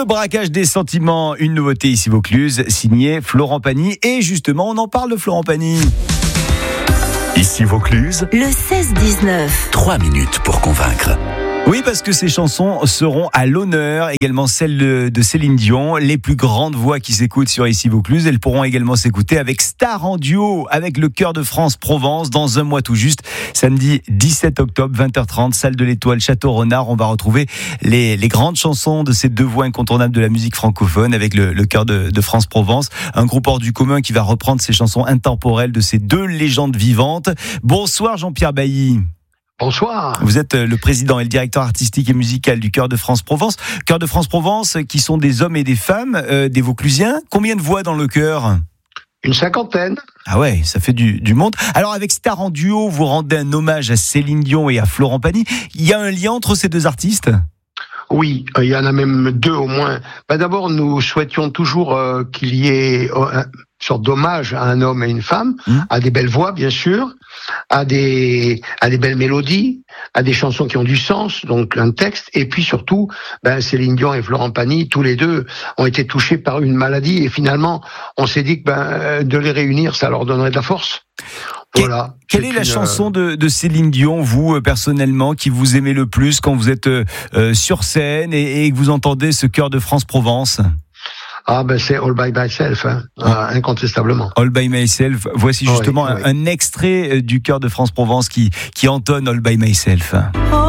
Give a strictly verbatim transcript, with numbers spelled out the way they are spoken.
Le braquage des sentiments, une nouveauté ici Vaucluse, signé Florent Pagny. Et justement, on en parle de Florent Pagny. Ici Vaucluse, le seize dix-neuf. trois minutes pour convaincre. Oui, parce que ces chansons seront à l'honneur, également celles de, de Céline Dion, les plus grandes voix qui s'écoutent sur Ici Vaucluse. Elles pourront également s'écouter avec Star en duo, avec le Chœur de France Provence, dans un mois tout juste, samedi dix-sept octobre, vingt heures trente, salle de l'Étoile, Château Renard. On va retrouver les, les grandes chansons de ces deux voix incontournables de la musique francophone avec le, le Chœur de, de France Provence, un groupe hors du commun qui va reprendre ces chansons intemporelles de ces deux légendes vivantes. Bonsoir Jean-Pierre Bailly. Bonsoir. Vous êtes le président et le directeur artistique et musical du Chœur de France Provence. Chœur de France Provence, qui sont des hommes et des femmes, euh, des Vauclusiens. Combien de voix dans le chœur ? Une cinquantaine. Ah ouais, ça fait du, du monde. Alors avec Star en duo, vous rendez un hommage à Céline Dion et à Florent Pagny. Il y a un lien entre ces deux artistes ? Oui, il y en a même deux au moins. Ben d'abord, nous souhaitions toujours euh, qu'il y ait euh, une sorte d'hommage à un homme et une femme, mmh. à des belles voix bien sûr, à des à des belles mélodies, à des chansons qui ont du sens, donc un texte, et puis surtout, ben Céline Dion et Florent Pagny, tous les deux ont été touchés par une maladie, et finalement, on s'est dit que ben de les réunir, ça leur donnerait de la force. Voilà. Quelle est la une... chanson de, de Céline Dion, vous, personnellement, qui vous aimez le plus quand vous êtes euh, sur scène et, et que vous entendez ce Chœur de France Provence ? Ah ben c'est All by Myself, hein, ah. euh, incontestablement. All by Myself. Voici justement oui, un, oui. un extrait du Chœur de France Provence qui, qui entonne All by Myself. Oh.